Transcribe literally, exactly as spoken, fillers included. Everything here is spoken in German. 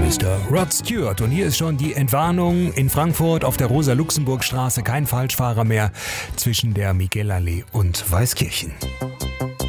Mister Rod Stewart. Und hier ist schon die Entwarnung in Frankfurt auf der Rosa-Luxemburg-Straße. Kein Falschfahrer mehr zwischen der Miguelallee und Weißkirchen.